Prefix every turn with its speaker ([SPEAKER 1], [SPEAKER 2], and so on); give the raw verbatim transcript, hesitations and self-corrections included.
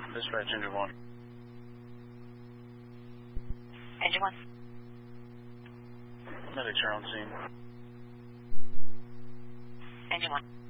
[SPEAKER 1] Dispatch engine one.
[SPEAKER 2] Engine one.
[SPEAKER 1] Medics are on scene.
[SPEAKER 2] Engine one.